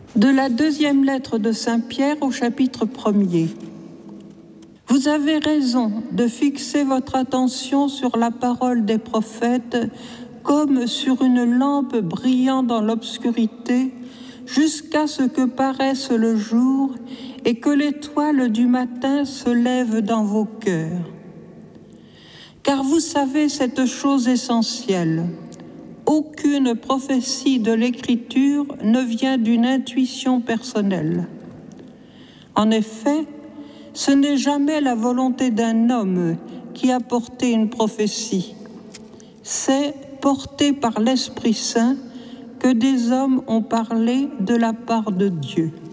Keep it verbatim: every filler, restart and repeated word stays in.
De la deuxième lettre de Saint Pierre au chapitre premier. Vous avez raison de fixer votre attention sur la parole des prophètes comme sur une lampe brillant dans l'obscurité jusqu'à ce que paraisse le jour et que l'étoile du matin se lève dans vos cœurs. Car vous savez cette chose essentielle. Aucune prophétie de l'Écriture ne vient d'une intuition personnelle. En effet, ce n'est jamais la volonté d'un homme qui a porté une prophétie. C'est porté par l'Esprit Saint que des hommes ont parlé de la part de Dieu.